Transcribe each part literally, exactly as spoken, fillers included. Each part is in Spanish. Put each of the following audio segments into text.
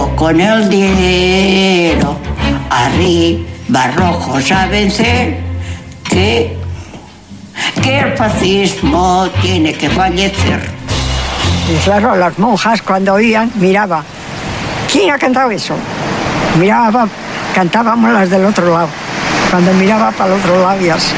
Con el dinero arriba rojos a vencer, que, que el fascismo tiene que fallecer. Y claro, las monjas cuando oían, miraba. ¿Quién ha cantado eso? Miraba, cantábamos las del otro lado. Cuando miraba para el otro lado y así.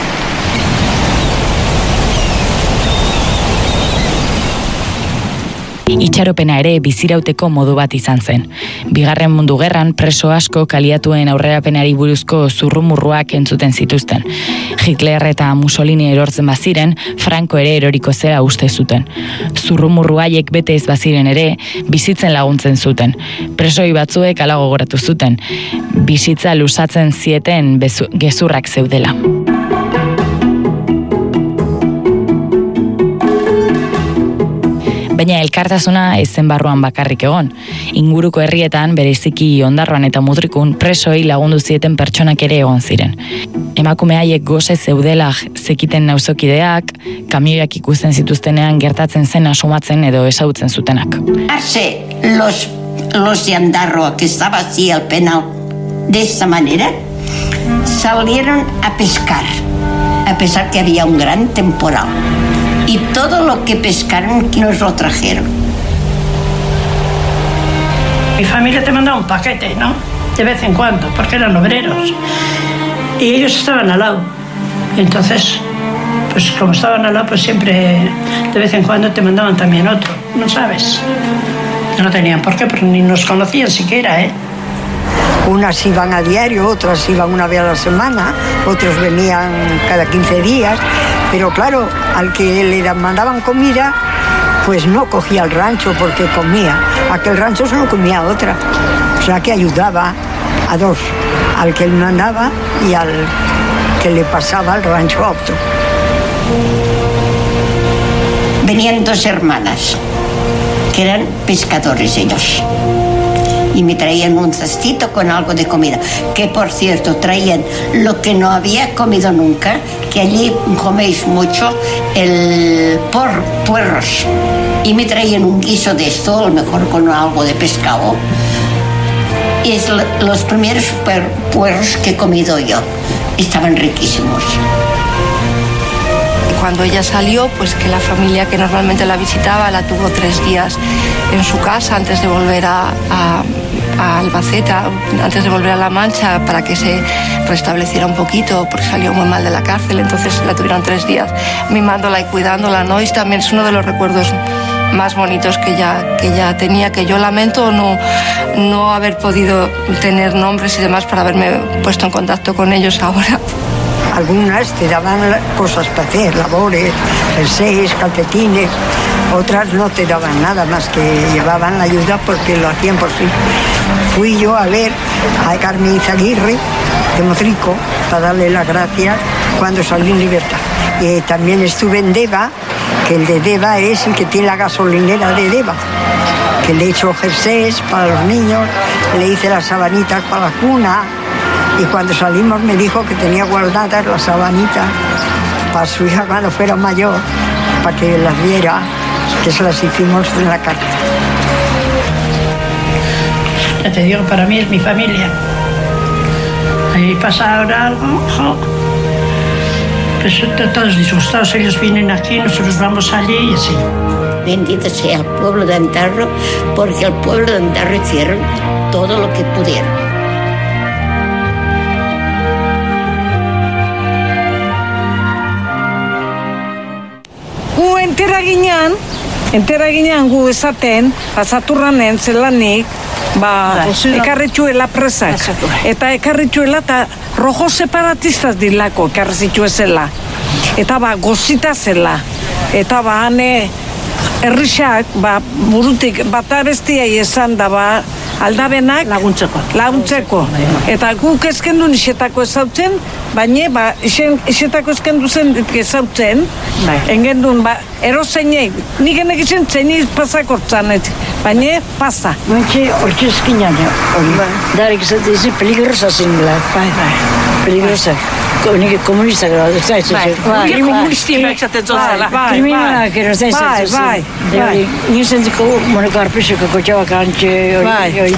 Itxaropena ere bizirauteko modu bat izan zen. Bigarren Mundu Gerran preso asko aliatuen aurrerapenari buruzko zurrumurruak entzuten zituzten. Hitler eta Mussolini erortzen baziren, Franco ere eroriko zera uste zuten. Zurrumurru haiek bete ez baziren ere, bizitzen laguntzen zuten. Presoi batzuek hala gogoratu zuten. Bizitza lusatzen zieten bezu, gezurrak zeudela. Baina elkartasuna ez zen barruan bakarrik egon. Inguruko herrietan, bereziki Ondarroan eta Mutrikun, presoi lagundu zieten pertsonak ere egon ziren. Emakume haiek goze zeudela zekiten nauzokideak, kamioiak ikusten zituztenean gertatzen zen asumatzen edo esautzen zutenak. Hace los, los de Ondarroa, que estaba así al penal, de esta manera, salieron a pescar, a pesar que había un gran temporal. Y todo lo que pescaron nos lo trajeron. Mi familia te mandaba un paquete, ¿no? De vez en cuando, porque eran obreros. Y ellos estaban al lado. Entonces, pues como estaban al lado, pues siempre, de vez en cuando te mandaban también otro, ¿no sabes? No tenían por qué, porque ni nos conocían siquiera, ¿eh? Unas iban a diario, otras iban una vez a la semana, otros venían cada quince días, pero claro, al que le mandaban comida, pues no cogía el rancho porque comía, aquel rancho solo comía otra, o sea que ayudaba a dos, al que le mandaba y al que le pasaba el rancho a otro. Venían dos hermanas, que eran pescadores ellos. Y me traían un cestito con algo de comida, que por cierto traían lo que no había comido nunca, que allí coméis mucho, el por, puerros. Y me traían un guiso de esto, a lo mejor con algo de pescado. Y es los primeros puerros que he comido yo, estaban riquísimos. Cuando ella salió, pues que la familia que normalmente la visitaba la tuvo tres días en su casa antes de volver a, a, a Albacete, antes de volver a La Mancha, para que se restableciera un poquito, porque salió muy mal de la cárcel, entonces la tuvieron tres días mimándola y cuidándola, ¿no? Y también es uno de los recuerdos más bonitos que ella, que ella tenía, que yo lamento no, no haber podido tener nombres y demás para haberme puesto en contacto con ellos ahora. Algunas te daban cosas para hacer, labores, jerseys, calcetines, otras no te daban nada más que llevaban la ayuda porque lo hacían por sí. Fui yo a ver a Carmen Izaguirre de Motrico para darle las gracias cuando salí en libertad. Y también estuve en Deva, que el de Deva es el que tiene la gasolinera de Deva, que le he hecho jerseys para los niños, le hice las sabanitas para la cuna. Y cuando salimos me dijo que tenía guardadas las sabanitas para su hija cuando fuera mayor, para que las viera, que se las hicimos en la carta. Ya te digo, para mí es mi familia. Ahí pasa ahora algo, jo. Pues todos disgustados, ellos vienen aquí, nosotros vamos allí y así. Bendito sea el pueblo de Ondarroa, porque el pueblo de Ondarroa hicieron todo lo que pudieron. Gu entera ginean, entera ginean gu esaten, Pasaturranen zelanik, ba, ekarritxuela presak. Eta ekarritxuela eta rojo separatistas dilako ekarritxuezela. Eta ba, gozita zela. Eta ba, hane, herrixak, ba, burutik bata bestiai esan da, ba, aldabenak laguntzeko. Laguntzeko. Eta guk eskendu isetako ezautzen, baina ba, isetako eskendu zen ezautzen, engendun, ba, erozeinei, nik enek izen zeini pasakortzan, baina pasa. Mentxe, ortsezkinan, hori. Darek izaten izi peligrosa zinela. Peligrosa. Nik komunista gara, ez da, ez da. Komunistima esaten zozela. Kriminalak ero, ez da, ez da. Bai, bai, bai. Nire zentiko, moneko arpeseko kotxabak antxe, hori.